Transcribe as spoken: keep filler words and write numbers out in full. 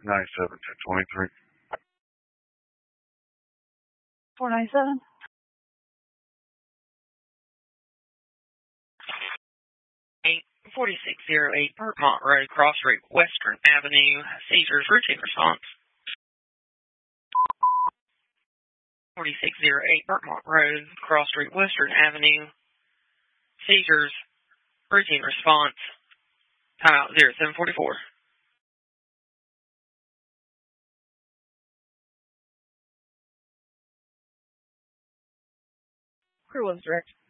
ninety-seven to twenty-three. four ninety-seven. eight forty-six oh eight Burkmont Road, Cross Street, Western Avenue. Seizures, routine response. forty-six oh eight Burkmont Road, Cross Street, Western Avenue. Seizures, routine response. Timeout zero seven forty-four. Crew was direct.